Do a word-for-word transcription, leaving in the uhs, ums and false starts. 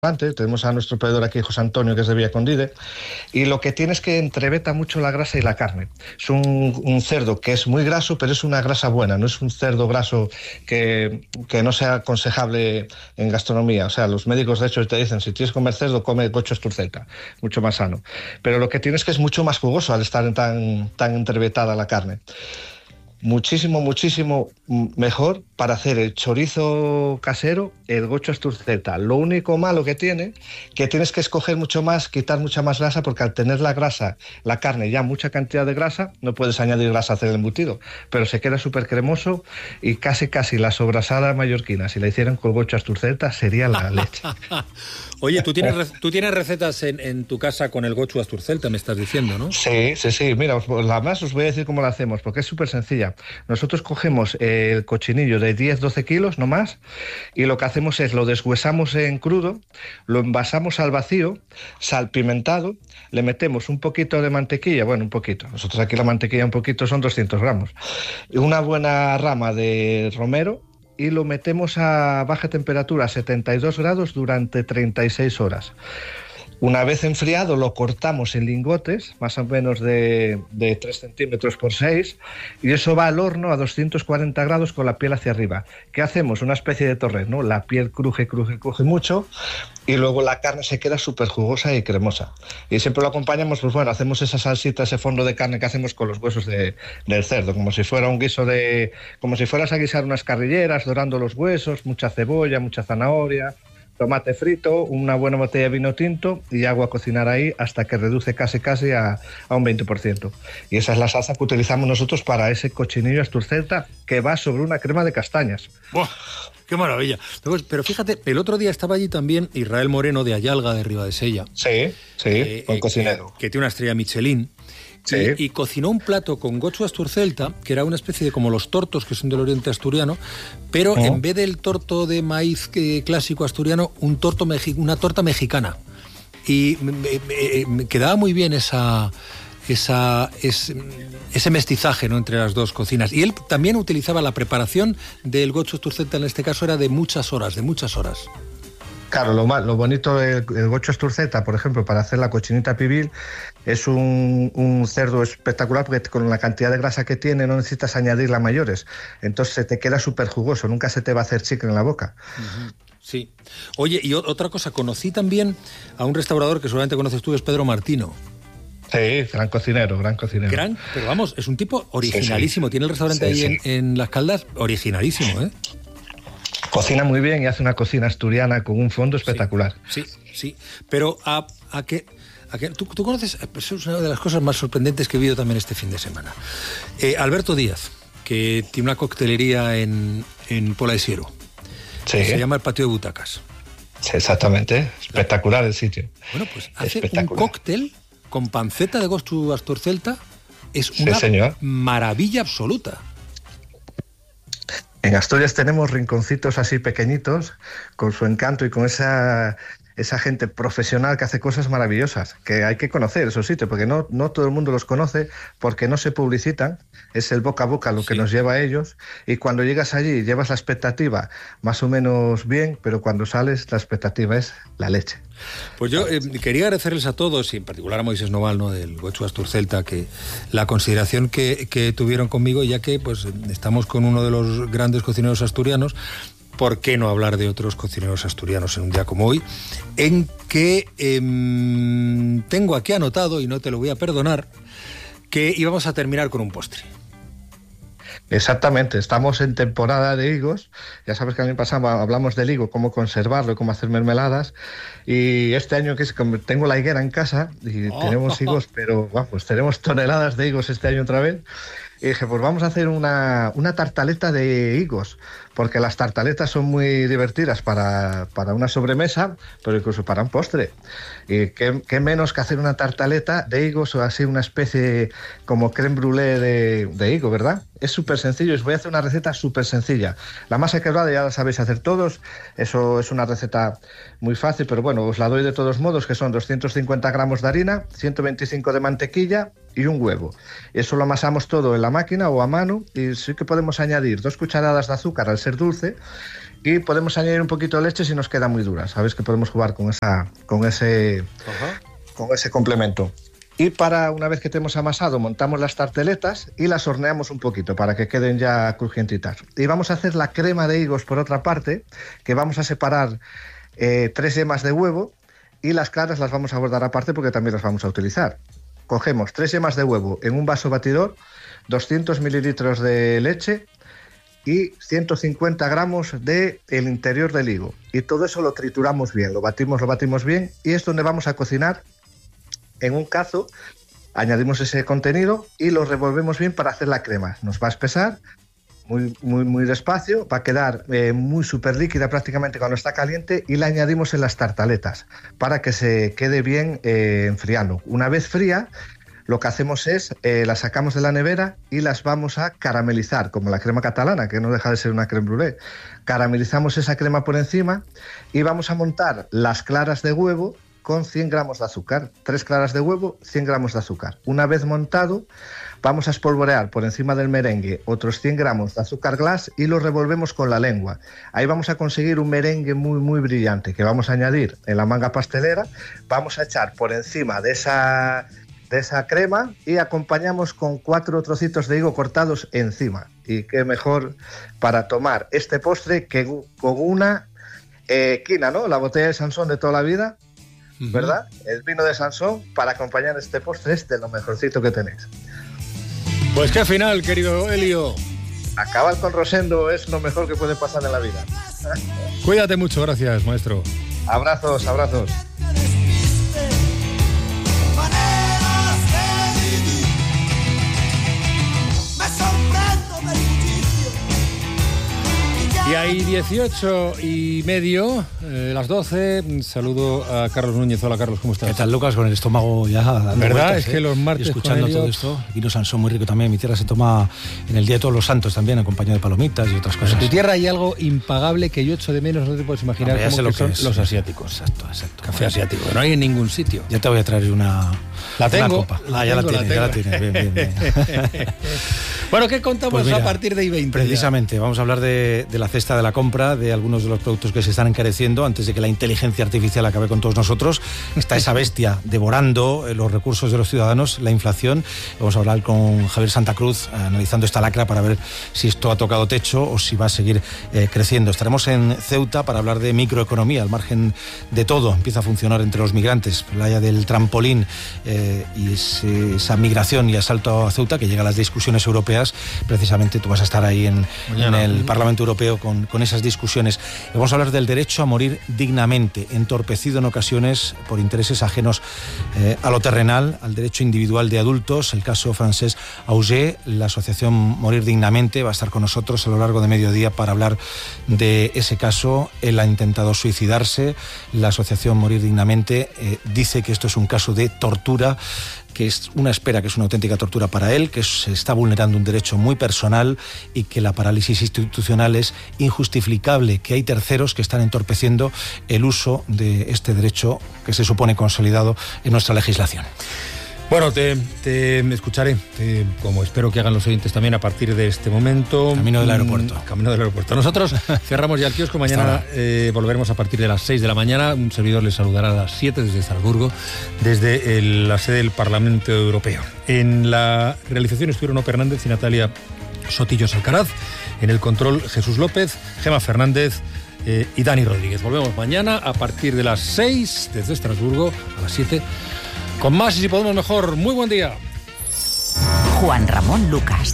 Tenemos a nuestro proveedor aquí, José Antonio, que es de Villacondide, y lo que tiene es que entreveta mucho la grasa y la carne. Es un, un cerdo que es muy graso, pero es una grasa buena, no es un cerdo graso que, que no sea aconsejable en gastronomía. O sea, los médicos de hecho te dicen, si tienes que comer cerdo, come gocho asturcelta, mucho más sano. Pero lo que tiene es que es mucho más jugoso al estar tan, tan entrevetada la carne. Muchísimo, muchísimo mejor para hacer el chorizo casero, el gocho asturcelta. Lo único malo que tiene, que tienes que escoger mucho más, quitar mucha más grasa, porque al tener la grasa, la carne ya mucha cantidad de grasa, no puedes añadir grasa a hacer el embutido, pero se queda súper cremoso y casi casi la sobrasada mallorquina, si la hicieran con gocho asturcelta, sería la leche. Oye, ¿tú tienes, tú tienes recetas en, en tu casa con el gocho asturcelta, me estás diciendo, ¿no? Sí, sí, sí. Mira, la más os voy a decir cómo la hacemos, porque es súper sencilla. Nosotros cogemos el cochinillo de diez a doce kilos, no más, y lo que hacemos es lo deshuesamos en crudo, lo envasamos al vacío, salpimentado, le metemos un poquito de mantequilla, bueno, un poquito, nosotros aquí la mantequilla un poquito son doscientos gramos, y una buena rama de romero, y lo metemos a baja temperatura, a setenta y dos grados, durante treinta y seis horas. Una vez enfriado lo cortamos en lingotes, más o menos de, de tres centímetros por seis, y eso va al horno a doscientos cuarenta grados con la piel hacia arriba. ¿Qué hacemos? Una especie de torrez, ¿no? La piel cruje, cruje, cruje mucho, y luego la carne se queda súper jugosa y cremosa. Y siempre lo acompañamos, pues bueno, hacemos esa salsita, ese fondo de carne que hacemos con los huesos de, del cerdo, como si fuera un guiso de... como si fueras a guisar unas carrilleras, dorando los huesos, mucha cebolla, mucha zanahoria, tomate frito, una buena botella de vino tinto y agua a cocinar ahí hasta que reduce casi casi a, a un veinte por ciento. Y esa es la salsa que utilizamos nosotros para ese cochinillo asturcelta que va sobre una crema de castañas. ¡Buah! ¡Qué maravilla! Pero fíjate, el otro día estaba allí también Israel Moreno de Ayalga, de Ribadesella. Sí, sí, eh, con eh, cocinero. Que, que tiene una estrella Michelin. Sí. Y, y cocinó un plato con gocho asturcelta, que era una especie de como los tortos, que son del oriente asturiano, pero oh. en vez del torto de maíz que, clásico asturiano, un torto mexi- una torta mexicana. Y me, me, me quedaba muy bien esa, esa, es, ese mestizaje, ¿no?, entre las dos cocinas. Y él también utilizaba la preparación del gocho asturcelta, en este caso era de muchas horas, de muchas horas. Claro, lo, lo bonito del el gocho asturcelta, por ejemplo, para hacer la cochinita pibil, es un, un cerdo espectacular porque con la cantidad de grasa que tiene no necesitas añadirla mayores. Entonces se te queda súper jugoso, nunca se te va a hacer chicle en la boca. Uh-huh. Sí. Oye, y otra cosa, conocí también a un restaurador que seguramente conoces tú, es Pedro Martino. Sí, gran cocinero, gran cocinero. Gran, pero vamos, es un tipo originalísimo. Sí, sí. Tiene el restaurante sí, ahí sí. En, en Las Caldas, originalísimo, ¿eh? Cocina muy bien y hace una cocina asturiana con un fondo espectacular. Sí, sí, sí. Pero a, a que... A que ¿tú, tú conoces? Eso es una de las cosas más sorprendentes que he visto también este fin de semana. Eh, Alberto Díaz, que tiene una coctelería en, en Pola de Siero. Sí. Se llama El Patio de Butacas. Sí, exactamente. Espectacular el sitio. Bueno, pues hace un cóctel con panceta de gocho asturcelta. Es una sí, maravilla absoluta. En Asturias tenemos rinconcitos así pequeñitos, con su encanto y con esa, esa gente profesional que hace cosas maravillosas, que hay que conocer esos sitios, porque no, no todo el mundo los conoce, porque no se publicitan, es el boca a boca lo sí. que nos lleva a ellos, y cuando llegas allí llevas la expectativa más o menos bien, pero cuando sales la expectativa es la leche. Pues yo eh, quería agradecerles a todos, y en particular a Moisés Noval, ¿no?, del gocho asturcelta, que la consideración que, que tuvieron conmigo, ya que pues estamos con uno de los grandes cocineros asturianos. ¿Por qué no hablar de otros cocineros asturianos en un día como hoy? En que eh, tengo aquí anotado, y no te lo voy a perdonar, que íbamos a terminar con un postre. Exactamente, estamos en temporada de higos. Ya sabes que el año pasado hablamos del higo, cómo conservarlo, cómo hacer mermeladas, y este año que es, tengo la higuera en casa y oh. tenemos higos, pero vamos, tenemos toneladas de higos este año otra vez. Y dije, pues vamos a hacer una, una tartaleta de higos, porque las tartaletas son muy divertidas para, para una sobremesa, pero incluso para un postre. Y qué, qué menos que hacer una tartaleta de higos o así una especie como crème brûlée de, de higo, ¿verdad? Es súper sencillo, os voy a hacer una receta súper sencilla. La masa quebrada ya la sabéis hacer todos, eso es una receta muy fácil, pero bueno, os la doy de todos modos, que son doscientos cincuenta gramos de harina, ciento veinticinco de mantequilla y un huevo. Eso lo amasamos todo en la máquina o a mano, y sí que podemos añadir dos cucharadas de azúcar al ser dulce, Y podemos añadir un poquito de leche si nos queda muy dura. Sabes que podemos jugar con, esa, con, ese, uh-huh. con ese complemento. Y para una vez que tenemos amasado, montamos las tarteletas y las horneamos un poquito para que queden ya crujientitas. Y vamos a hacer la crema de higos por otra parte, que vamos a separar eh, tres yemas de huevo y las claras las vamos a guardar aparte porque también las vamos a utilizar. Cogemos tres yemas de huevo en un vaso batidor, doscientos mililitros de leche y ciento cincuenta gramos del interior del higo. Y todo eso lo trituramos bien, lo batimos, lo batimos bien y es donde vamos a cocinar. En un cazo añadimos ese contenido y lo revolvemos bien para hacer la crema. Nos va a espesar muy, muy, muy despacio, va a quedar eh, muy súper líquida prácticamente cuando está caliente y la añadimos en las tartaletas para que se quede bien eh, enfriando. Una vez fría, lo que hacemos es, eh, las sacamos de la nevera y las vamos a caramelizar, como la crema catalana, que no deja de ser una crème brûlée. Caramelizamos esa crema por encima y vamos a montar las claras de huevo con cien gramos de azúcar, tres claras de huevo, cien gramos de azúcar. Una vez montado, vamos a espolvorear por encima del merengue otros cien gramos de azúcar glass y lo revolvemos con la lengua. Ahí vamos a conseguir un merengue muy, muy brillante que vamos a añadir en la manga pastelera. Vamos a echar por encima de esa, de esa crema y acompañamos con cuatro trocitos de higo cortados encima. Y qué mejor para tomar este postre que con una eh, quina, ¿no? La botella de Sansón de toda la vida, ¿verdad? El vino de Sansón para acompañar este postre es de lo mejorcito que tenéis. Pues qué final, querido Elio. Acabar con Rosendo es lo mejor que puede pasar en la vida. Cuídate mucho, gracias, maestro. Abrazos, abrazos. Y hay dieciocho y medio, eh, las doce. Saludo a Carlos Núñez. Hola, Carlos, ¿cómo estás? ¿Qué tal, Lucas? Con el estómago ya dando ¿verdad? vueltas, Es ¿eh? que los martes y escuchando todo esto. Vino Sansón muy rico también. Mi tierra se toma en el Día de Todos los Santos también, acompañado de palomitas y otras cosas. En tu tierra hay algo impagable que yo echo de menos, no te puedes imaginar. Hombre, cómo lo que son es. Los asiáticos. Exacto, exacto. Café asiático, que no hay en ningún sitio. Ya te voy a traer una, la tengo, una copa. La ah, ya tengo, la tienes, la ya la tienes. Bien, bien, bien. Bueno, ¿qué contamos pues mira, a partir de I veinte? Precisamente, ya? Vamos a hablar de, de la cesta de la compra, de algunos de los productos que se están encareciendo antes de que la inteligencia artificial acabe con todos nosotros. Está esa bestia devorando los recursos de los ciudadanos, la inflación. Vamos a hablar con Javier Santa Cruz, analizando esta lacra para ver si esto ha tocado techo o si va a seguir eh, creciendo. Estaremos en Ceuta para hablar de microeconomía, al margen de todo. Empieza a funcionar entre los migrantes, playa del trampolín eh, y ese, esa migración y asalto a Ceuta que llega a las discusiones europeas. Precisamente tú vas a estar ahí en, en el Parlamento Europeo con, con esas discusiones. Y vamos a hablar del derecho a morir dignamente, entorpecido en ocasiones por intereses ajenos eh, a lo terrenal, al derecho individual de adultos. El caso Francesc Auger, la asociación Morir Dignamente, va a estar con nosotros a lo largo de mediodía para hablar de ese caso. Él ha intentado suicidarse. La asociación Morir Dignamente eh, dice que esto es un caso de tortura, que es una espera, que es una auténtica tortura para él, que se está vulnerando un derecho muy personal y que la parálisis institucional es injustificable, que hay terceros que están entorpeciendo el uso de este derecho que se supone consolidado en nuestra legislación. Bueno, te, te escucharé, te, como espero que hagan los oyentes también a partir de este momento. Camino del aeropuerto. Camino del aeropuerto. Nosotros cerramos ya el kiosco, mañana eh, volveremos a partir de las seis de la mañana. Un servidor les saludará a las siete desde Estrasburgo, desde el, la sede del Parlamento Europeo. En la realización estuvieron Ope Hernández y Natalia Sotillos Alcaraz. En el control, Jesús López, Gema Fernández eh, y Dani Rodríguez. Volvemos mañana a partir de las seis desde Estrasburgo, a las siete. Con más y si podemos mejor. Muy buen día. Juan Ramón Lucas.